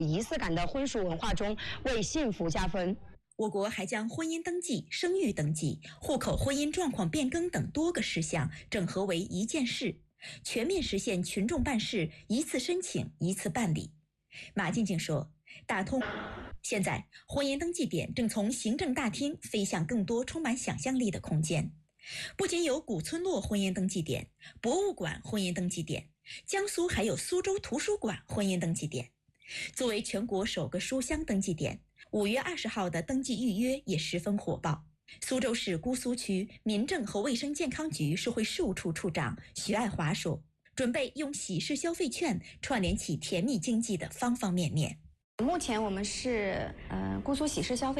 仪式感的婚俗文化中为幸福加分。 我国还将婚姻登记、生育登记、户口婚姻状况变更等多个事项整合为一件事，全面实现群众办事一次申请一次办理。马静静说，打通现在婚姻登记点正从行政大厅飞向更多充满想象力的空间。不仅有古村落婚姻登记点、博物馆婚姻登记点，江苏还有苏州图书馆婚姻登记点。作为全国首个书香登记点，5月20号的登记预约也十分火爆。苏州市姑苏区民政和卫生健康局社会事务处处长徐爱华说，准备用喜事消费券串联起甜蜜经济的方方面面。 目前我们是姑苏喜事消费